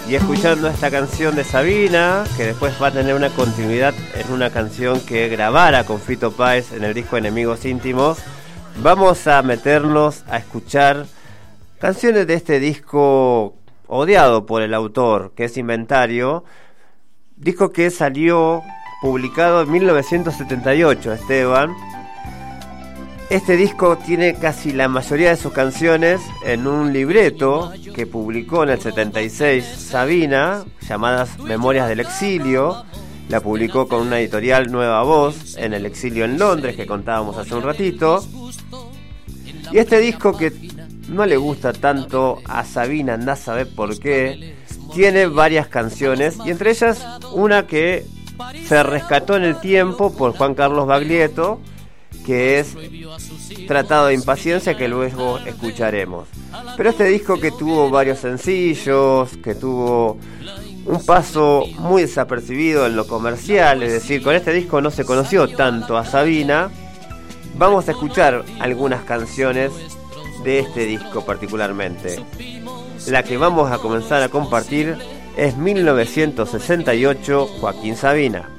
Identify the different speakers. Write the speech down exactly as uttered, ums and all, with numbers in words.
Speaker 1: y escuchando esta canción de Sabina, que después va a tener una continuidad en una canción que grabara con Fito Páez en el disco Enemigos Íntimos, vamos a meternos a escuchar canciones de este disco odiado por el autor, que es Inventario, disco que salió publicado en mil novecientos setenta y ocho, Esteban. Este disco tiene casi la mayoría de sus canciones en un libreto que publicó en el setenta y seis Sabina, llamadas Memorias del Exilio. La publicó con una editorial Nueva Voz en el exilio en Londres, que contábamos hace un ratito. Y este disco, que no le gusta tanto a Sabina, andá a saber por qué, tiene varias canciones, y entre ellas una que se rescató en el tiempo por Juan Carlos Baglietto, que es Tratado de Impaciencia, que luego escucharemos. Pero este disco, que tuvo varios sencillos, que tuvo un paso muy desapercibido en lo comercial, es decir, con este disco no se conoció tanto a Sabina, vamos a escuchar algunas canciones de este disco particularmente. La que vamos a comenzar a compartir es mil novecientos sesenta y ocho, Joaquín Sabina.